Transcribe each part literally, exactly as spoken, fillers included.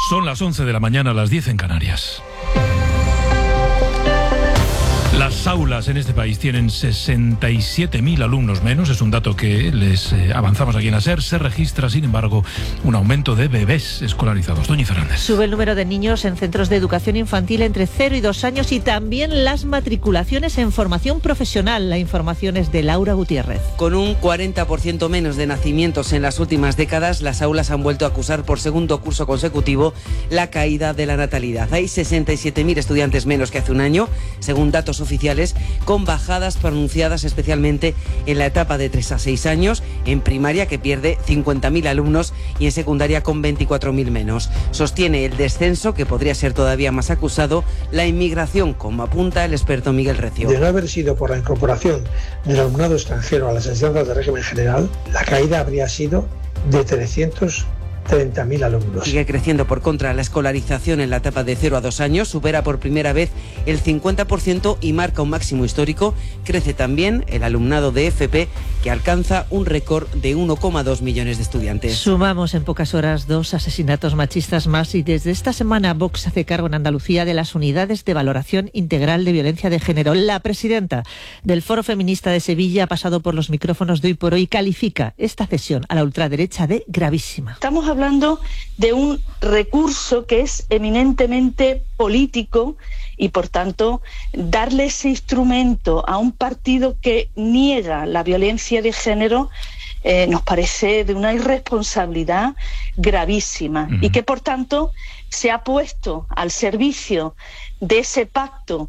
Son las once de la mañana, las diez en Canarias. Las aulas en este país tienen sesenta y siete mil alumnos menos, es un dato que les eh, avanzamos aquí en la SER. Se registra, sin embargo, un aumento de bebés escolarizados. Doña Fernández. Sube el número de niños en centros de educación infantil entre cero y dos años y también las matriculaciones en formación profesional. La información es de Laura Gutiérrez. Con un cuarenta por ciento menos de nacimientos en las últimas décadas, las aulas han vuelto a acusar por segundo curso consecutivo la caída de la natalidad. Hay sesenta y siete mil estudiantes menos que hace un año, según datos oficiales, con bajadas pronunciadas especialmente en la etapa de tres a seis años, en primaria, que pierde cincuenta mil alumnos, y en secundaria con veinticuatro mil menos. Sostiene el descenso, que podría ser todavía más acusado, la inmigración, como apunta el experto Miguel Recio. De no haber sido por la incorporación del alumnado extranjero a las enseñanzas de régimen general, la caída habría sido de trescientos treinta mil alumnos. Sigue creciendo, por contra, la escolarización en la etapa de cero a dos años, supera por primera vez el cincuenta por ciento y marca un máximo histórico. Crece también el alumnado de F P, que alcanza un récord de uno coma dos millones de estudiantes. Sumamos en pocas horas dos asesinatos machistas más y desde esta semana Vox hace cargo en Andalucía de las unidades de valoración integral de violencia de género. La presidenta del Foro Feminista de Sevilla ha pasado por los micrófonos de Hoy por Hoy y califica esta cesión a la ultraderecha de gravísima. Estamos hablando de un recurso que es eminentemente político y, por tanto, darle ese instrumento a un partido que niega la violencia de género eh, nos parece de una irresponsabilidad gravísima. Uh-huh. Y que, por tanto, se ha puesto al servicio de ese pacto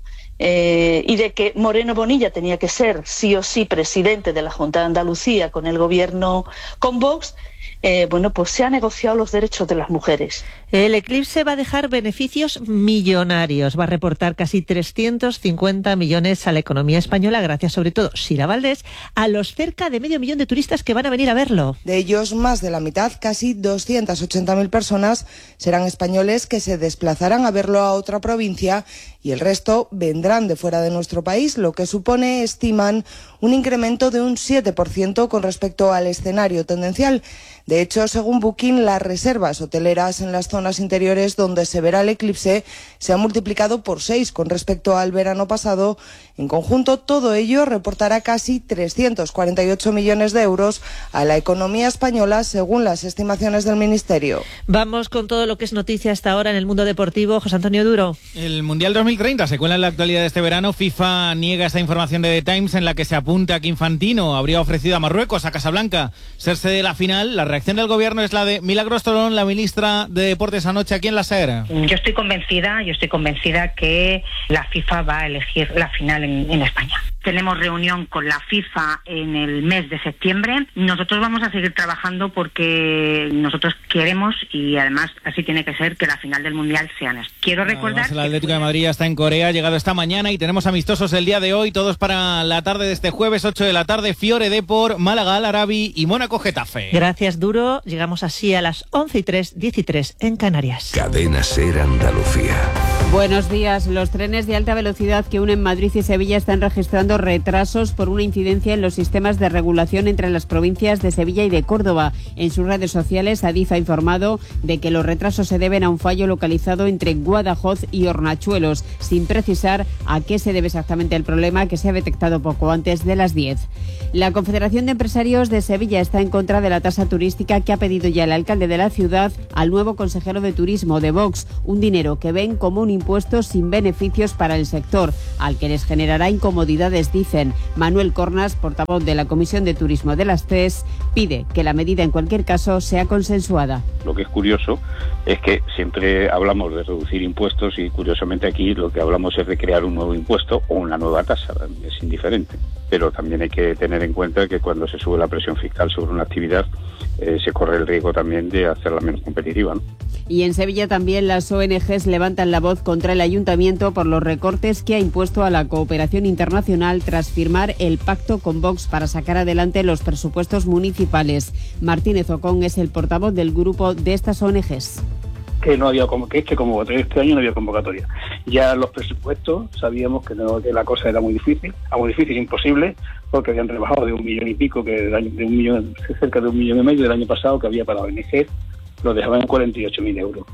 eh, y de que Moreno Bonilla tenía que ser sí o sí presidente de la Junta de Andalucía con el gobierno con Vox. Eh, bueno, pues se han negociado los derechos de las mujeres. El eclipse va a dejar beneficios millonarios, va a reportar casi trescientos cincuenta millones a la economía española, gracias sobre todo, Sira Valdés, a los cerca de medio millón de turistas que van a venir a verlo. De ellos, más de la mitad, casi doscientas ochenta mil personas, serán españoles que se desplazarán a verlo a otra provincia y el resto vendrán de fuera de nuestro país, lo que supone, estiman, un incremento de un siete por ciento con respecto al escenario tendencial. De hecho, según Booking, las reservas hoteleras en las zonas interiores donde se verá el eclipse se han multiplicado por seis con respecto al verano pasado. En conjunto, todo ello reportará casi trescientos cuarenta y ocho millones de euros a la economía española, según las estimaciones del Ministerio. Vamos con todo lo que es noticia hasta ahora en el mundo deportivo. José Antonio Duro. El Mundial dos mil treinta se cuela en la actualidad de este verano. FIFA niega esta información de The Times en la que se apunta que Infantino habría ofrecido a Marruecos, a Casablanca, ser sede de la final. La reacción del gobierno es la de Milagros Torón, la ministra de Deportes, anoche aquí en la SER. Yo estoy convencida, yo estoy convencida que la FIFA va a elegir la final en, en España. Tenemos reunión con la FIFA en el mes de septiembre. Nosotros vamos a seguir trabajando porque nosotros queremos, y además así tiene que ser, que la final del Mundial sea en España. Quiero recordar... Además, el Atlético de Madrid está en Corea, ha llegado esta mañana y tenemos amistosos el día de hoy, todos para la tarde de este jueves, ocho de la tarde, Fiore Depor, Málaga Al Arabi y Mónaco Getafe. Gracias, Duro. Llegamos así a las once y tres, diez y tres en Canarias. Cadena SER Andalucía. Buenos días. Los trenes de alta velocidad que unen Madrid y Sevilla están registrando retrasos por una incidencia en los sistemas de regulación entre las provincias de Sevilla y de Córdoba. En sus redes sociales, Adif ha informado de que los retrasos se deben a un fallo localizado entre Guadajoz y Hornachuelos, sin precisar a qué se debe exactamente el problema, que se ha detectado poco antes de las diez. La Confederación de Empresarios de Sevilla está en contra de la tasa turística que ha pedido ya el alcalde de la ciudad al nuevo consejero de Turismo de Vox, un dinero que ven como un impuesto sin beneficios para el sector, al que les generará incomodidades, dicen. Manuel Cornas, portavoz de la Comisión de Turismo de las T E S, pide que la medida en cualquier caso sea consensuada. Lo que es curioso es que siempre hablamos de reducir impuestos y curiosamente aquí lo que hablamos es de crear un nuevo impuesto o una nueva tasa, es indiferente. Pero también hay que tener en cuenta que cuando se sube la presión fiscal sobre una actividad eh, se corre el riesgo también de hacerla menos competitiva, ¿no? Y en Sevilla también las O N Ges levantan la voz contra el ayuntamiento por los recortes que ha impuesto a la cooperación internacional tras firmar el pacto con Vox para sacar adelante los presupuestos municipales. Martínez Ocón es el portavoz del grupo de estas O N Ges. que no había que este como este año no había convocatoria. Ya los presupuestos sabíamos que, no, que la cosa era muy difícil, era muy difícil, imposible, porque habían rebajado de un millón y pico, que de, de un millón, cerca de un millón y medio del año pasado que había para O N G, lo dejaban en cuarenta y ocho mil euros.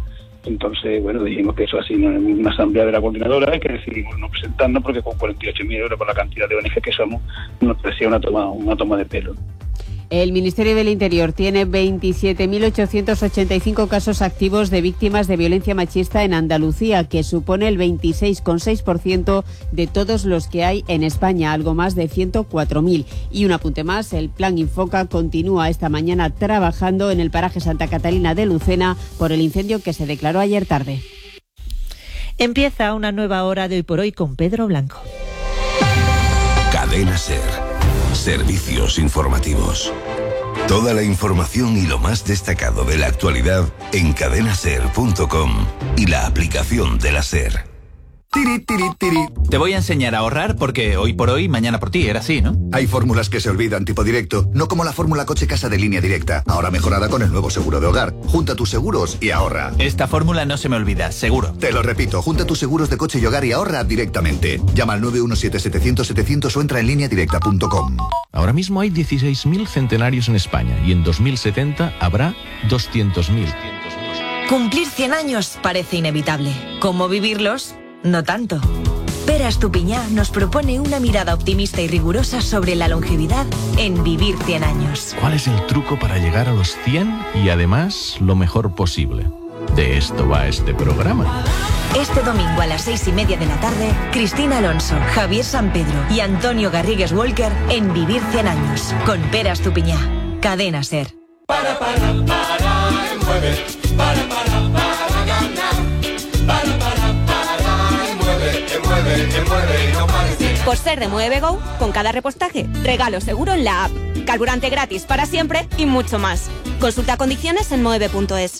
Entonces, bueno, dijimos que eso así en una asamblea de la coordinadora, que decidimos no presentarnos porque con cuarenta y ocho mil euros por la cantidad de O N G que somos, nos parecía una toma, una toma de pelo. El Ministerio del Interior tiene veintisiete mil ochocientos ochenta y cinco casos activos de víctimas de violencia machista en Andalucía, que supone el veintiséis coma seis por ciento de todos los que hay en España, algo más de ciento cuatro mil. Y un apunte más, el Plan Infoca continúa esta mañana trabajando en el paraje Santa Catalina de Lucena por el incendio que se declaró ayer tarde. Empieza una nueva hora de Hoy por Hoy con Pedro Blanco. Cadena SER. Servicios informativos. Toda la información y lo más destacado de la actualidad en cadena ser punto com y la aplicación de la SER. Tiri, tiri, tiri. Te voy a enseñar a ahorrar porque hoy por hoy, mañana por ti, era así, ¿no? Hay fórmulas que se olvidan, tipo directo, no como la fórmula coche-casa de Línea Directa, ahora mejorada con el nuevo seguro de hogar. Junta tus seguros y ahorra. Esta fórmula no se me olvida, seguro. Te lo repito, junta tus seguros de coche y hogar y ahorra directamente. Llama al nueve uno siete, setecientos, setecientos o entra en línea directa punto com. Ahora mismo hay dieciséis mil centenarios en España y en dos mil setenta habrá doscientos mil. Cumplir cien años parece inevitable. ¿Cómo vivirlos? No tanto. Pera Estupiñá nos propone una mirada optimista y rigurosa sobre la longevidad en Vivir cien años. ¿Cuál es el truco para llegar a los cien y además lo mejor posible? De esto va este programa. Este domingo a las seis y media de la tarde, Cristina Alonso, Javier San Pedro y Antonio Garrigues Walker en Vivir cien años con Pera Estupiñá. Cadena SER. Para, para, para, mueve, para, para, para ganar. Para, para, para, mueve, mueve, mueve y no parece. Por ser de Mueve Go, con cada repostaje, regalo seguro en la app, carburante gratis para siempre y mucho más. Consulta condiciones en mueve punto es.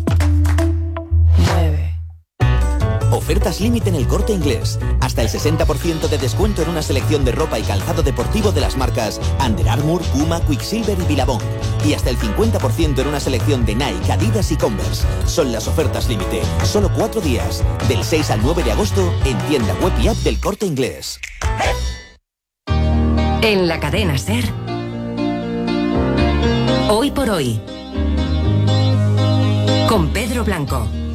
Ofertas límite en El Corte Inglés. Hasta el sesenta por ciento de descuento en una selección de ropa y calzado deportivo de las marcas Under Armour, Puma, Quicksilver y Billabong. Y hasta el cincuenta por ciento en una selección de Nike, Adidas y Converse. Son las ofertas límite. Solo cuatro días. Del seis al nueve de agosto en tienda web y app del Corte Inglés. En la cadena SER. Hoy por Hoy. Con Pedro Blanco.